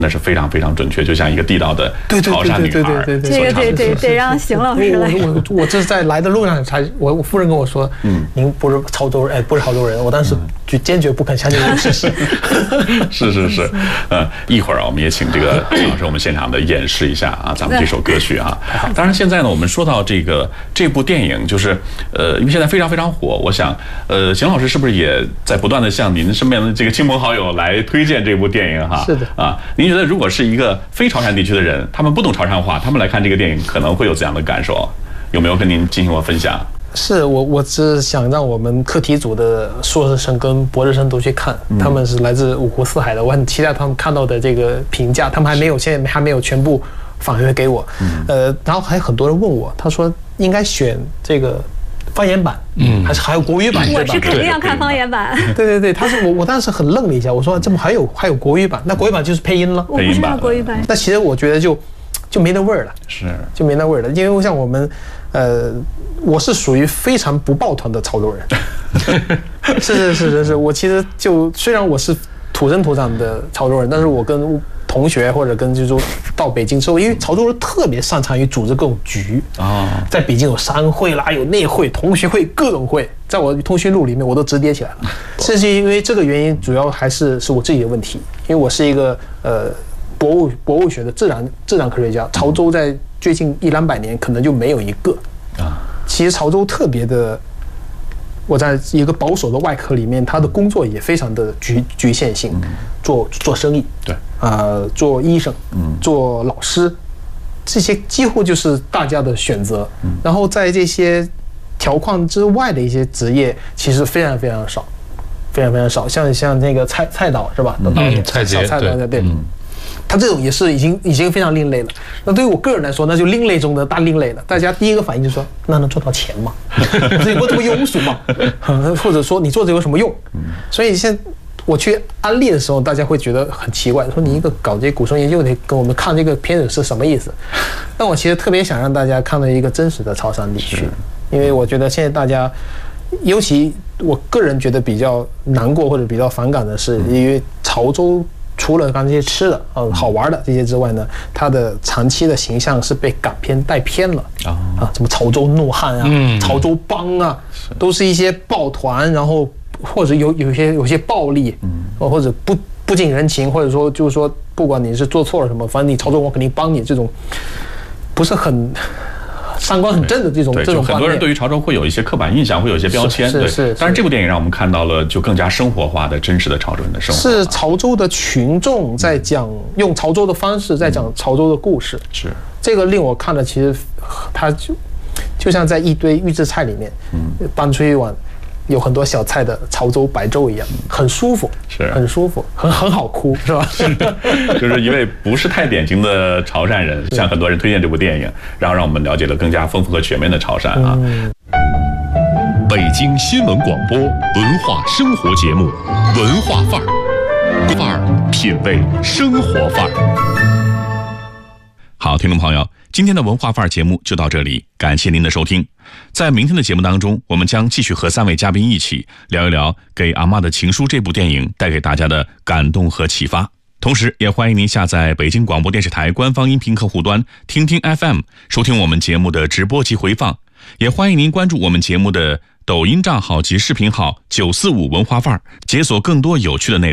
那是非常非常准确，就像一个地道的潮汕女孩。 这个得让邢老师来。 我这是在来的路上才，我夫人跟我说，您不是潮州人，哎，不是潮州人，我当时就坚决不肯相信这个事实。 是，一会儿我们也请这个邢老师我们现场的演示一下啊，咱们这首歌曲啊。当然现在呢，我们说到这部电影，就是因为现在非常非常火，我想邢老师是不是也在不断的向您身边的这个亲朋好友来推荐这部电影哈？ 是的啊，您觉得如果是一个非潮汕地区的人，他们不懂潮汕话，他们来看这个电影可能会有怎样的感受？有没有跟您进行过分享？ 是我只想让我们课题组的硕士生跟博士生都去看，他们是来自五湖四海的，我很期待他们看到的这个评价，他们现在还没有全部反馈给我。然后还有很多人问我，他说应该选这个方言版，还有国语版。 我是肯定要看方言版。 对，他说我当时很愣了一下，我说这么还有国语版，那国语版就是配音了。 我不知道国语版。 那其实我觉得就没那味儿了，就没那味儿了，因为像我们，我是属于非常不抱团的潮州人。是，我其实虽然我是土生土长的潮州人，但是我跟同学或者跟就是说到北京之后，因为潮州人特别擅长于组织各种局啊，在北京有商会啦，有内会、同学会，各种会，在我通讯录里面我都折叠起来了。这是因为这个原因，主要还是我自己的问题，因为我是一个博物学的自然科学家，潮州在最近100-200年可能就没有一个啊。其实潮州特别的。我在一个保守的外科里面，他的工作也非常的局限性，做生意，对，做医生，做老师，这些几乎就是大家的选择。然后在这些条框之外的一些职业，其实非常非常少，非常非常少。像那个蔡导是吧？ 蔡杰， 蔡导对。他这种也是已经非常另类了。那对于我个人来说，那就另类中的大另类了。大家第一个反应就是说，那能赚到钱吗？所以我这么庸俗吗？或者说你做这有什么用？所以现在我去安利的时候，大家会觉得很奇怪，说你一个搞这古生研究的，跟我们看这个片子是什么意思？但我其实特别想让大家看到一个真实的潮汕地区，因为我觉得现在大家，尤其我个人觉得比较难过或者比较反感的是，因为潮州。除了刚才这些吃的好玩的这些之外呢，它的长期的形象是被港片带偏了什么潮州怒汉啊、潮州帮啊，都是一些抱团，然后或者有些暴力，或者不近人情，或者说就是说不管你是做错了什么，反正你潮州我肯定帮你，这种不是很。三观很正的这种观念， 很多人对于潮州会有一些刻板印象，会有一些标签。 是。 但是这部电影让我们看到了就更加生活化的真实的潮州人的生活。 是潮州的群众在用潮州的方式在讲潮州的故事。是这个令我看了，其实它就像在一堆预制菜里面，搬出一碗有很多小菜的潮州白粥一样，很舒服，很舒服，很好哭，是吧？ 就是一位不是太典型的潮汕人，向很多人推荐这部电影，然后让我们了解了更加丰富和全面的潮汕啊。 北京新闻广播文化生活节目《文化范儿》，品味生活范儿。 好，听众朋友，今天的文化范儿节目就到这里，感谢您的收听。在明天的节目当中，我们将继续和3位嘉宾一起聊一聊《给阿嬷的情书》这部电影带给大家的感动和启发。同时也欢迎您下载北京广播电视台官方音频客户端听听 FM， 收听我们节目的直播及回放。也欢迎您关注我们节目的抖音账号及视频号945文化范儿，解锁更多有趣的内容。